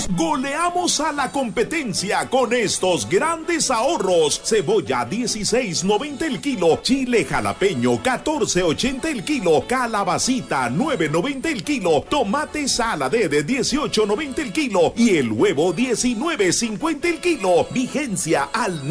Goleamos a la competencia con estos grandes ahorros. Cebolla 16.90 el kilo, chile jalapeño 14.80 el kilo, calabacita 9.90 el kilo, tomate saladez 18.90 el kilo y el huevo 19.50 el kilo. Vigencia al